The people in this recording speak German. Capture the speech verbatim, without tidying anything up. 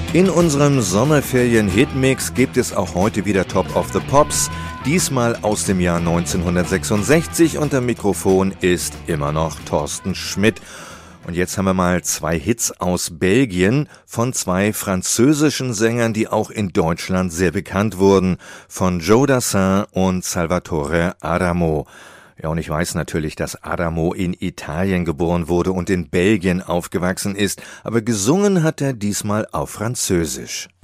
In unserem Sommerferien-Hitmix gibt es auch heute wieder Top of the Pops, diesmal aus dem Jahr neunzehnhundertsechsundsechzig und am Mikrofon ist immer noch Thorsten Schmidt. Und jetzt haben wir mal zwei Hits aus Belgien von zwei französischen Sängern, die auch in Deutschland sehr bekannt wurden, von Joe Dassin und Salvatore Adamo. Ja, und ich weiß natürlich, dass Adamo in Italien geboren wurde und in Belgien aufgewachsen ist, aber gesungen hat er diesmal auf Französisch.